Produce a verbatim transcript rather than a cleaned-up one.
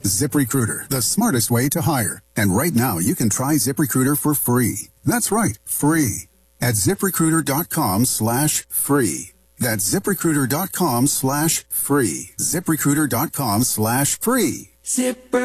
ZipRecruiter, the smartest way to hire. And right now, you can try ZipRecruiter for free. That's right, free. At ZipRecruiter.com slash free. That's ZipRecruiter.com slash free. ZipRecruiter.com slash free. Zipper.